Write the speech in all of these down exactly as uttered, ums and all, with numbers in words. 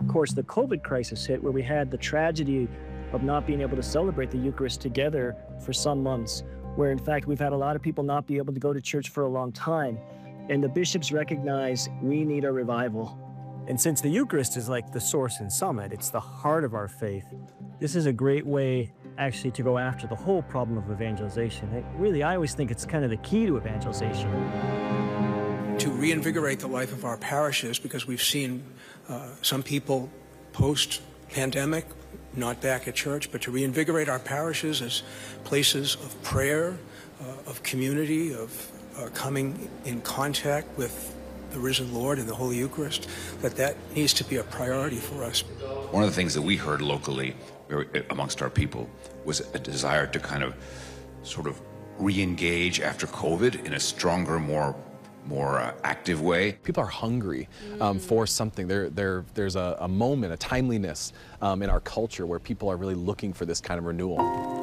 course, the COVID crisis hit, where we had the tragedy of not being able to celebrate the Eucharist together for some months, where in fact we've had a lot of people not be able to go to church for a long time. And the bishops recognize we need a revival. And since the Eucharist is like the source and summit, it's the heart of our faith, this is a great way actually to go after the whole problem of evangelization. It really, I always think it's kind of the key to evangelization. To reinvigorate the life of our parishes, because we've seen uh, some people post-pandemic not back at church, but to reinvigorate our parishes as places of prayer, uh, of community, of uh, coming in contact with the risen Lord and the Holy Eucharist, that that needs to be a priority for us. One of the things that we heard locally amongst our people was a desire to kind of sort of re-engage after COVID in a stronger, more more uh, active way. People are hungry um, for something. There, there, there's a, a moment, a timeliness um, in our culture where people are really looking for this kind of renewal.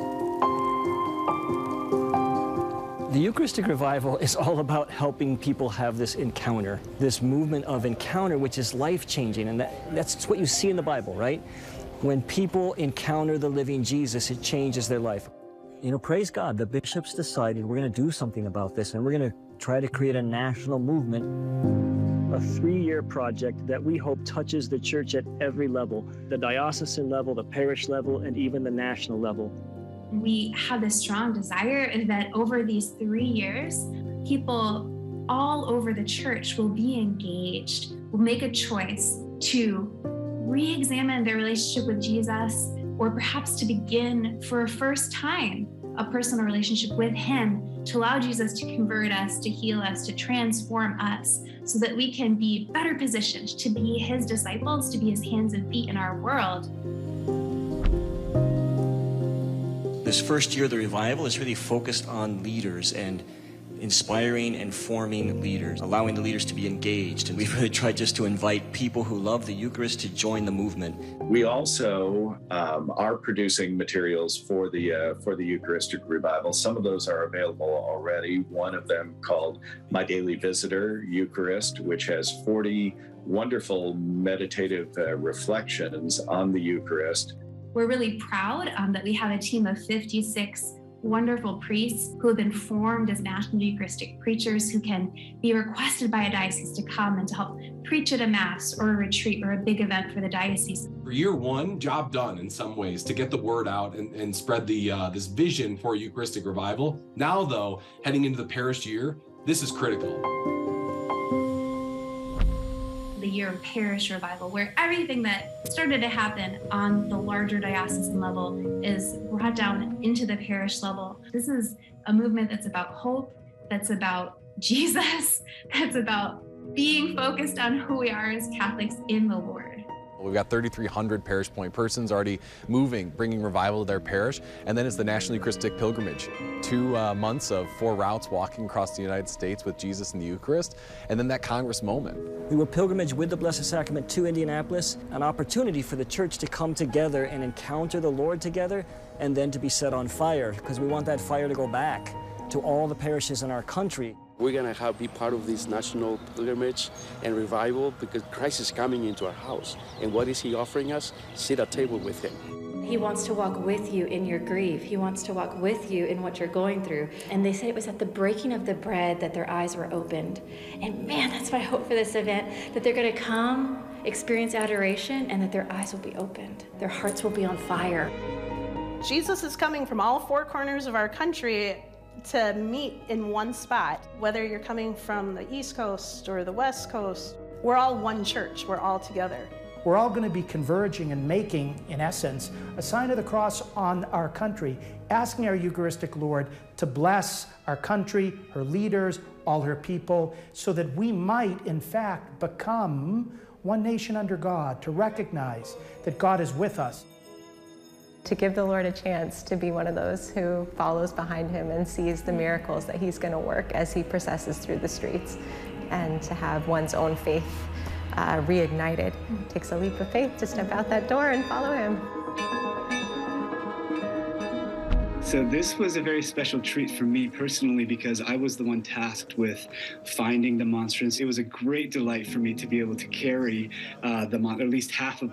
The Eucharistic Revival is all about helping people have this encounter, this movement of encounter, which is life-changing, and that, that's what you see in the Bible, right? When people encounter the living Jesus, it changes their life. You know, praise God, the bishops decided we're going to do something about this, and we're going to try to create a national movement, a three-year project that we hope touches the church at every level, the diocesan level, the parish level, and even the national level. We have this strong desire that over these three years, people all over the church will be engaged, will make a choice to re-examine their relationship with Jesus, or perhaps to begin for a first time a personal relationship with him, to allow Jesus to convert us, to heal us, to transform us, so that we can be better positioned to be his disciples, to be his hands and feet in our world. This first year of the revival is really focused on leaders and inspiring and forming leaders, allowing the leaders to be engaged. And we've really tried just to invite people who love the Eucharist to join the movement. We also um, are producing materials for the uh, for the Eucharistic Revival. Some of those are available already. One of them called My Daily Visitor Eucharist, which has forty wonderful meditative uh, reflections on the Eucharist. We're really proud um, that we have a team of fifty-six wonderful priests who have been formed as National Eucharistic preachers, who can be requested by a diocese to come and to help preach at a mass or a retreat or a big event for the diocese. For year one, job done in some ways to get the word out and, and spread the uh, this vision for Eucharistic Revival. Now though, heading into the parish year, this is critical. The year of parish revival, where everything that started to happen on the larger diocesan level is brought down into the parish level. This is a movement that's about hope, that's about Jesus, that's about being focused on who we are as Catholics in the Lord. We've got thirty-three hundred parish point persons already moving, bringing revival to their parish. And then it's the National Eucharistic Pilgrimage. Two uh, months of four routes walking across the United States with Jesus and the Eucharist. And then that Congress moment. We will pilgrimage with the Blessed Sacrament to Indianapolis, an opportunity for the church to come together and encounter the Lord together, and then to be set on fire, because we want that fire to go back to all the parishes in our country. We're going to have be part of this national pilgrimage and revival because Christ is coming into our house. And what is he offering us? Sit at table with him. He wants to walk with you in your grief. He wants to walk with you in what you're going through. And they say it was at the breaking of the bread that their eyes were opened. And man, that's my hope for this event, that they're going to come, experience adoration, and that their eyes will be opened. Their hearts will be on fire. Jesus is coming from all four corners of our country to meet in one spot. Whether you're coming from the East Coast or the West Coast, we're all one church, we're all together. We're all going to be converging and making, in essence, a sign of the cross on our country, asking our Eucharistic Lord to bless our country, her leaders, all her people, so that we might, in fact, become one nation under God, to recognize that God is with us. To give the Lord a chance to be one of those who follows behind him and sees the miracles that he's going to work as he processes through the streets, and to have one's own faith uh, reignited. It takes a leap of faith to step out that door and follow him. So this was a very special treat for me personally because I was the one tasked with finding the monstrance. It was a great delight for me to be able to carry uh, the mon- at least half of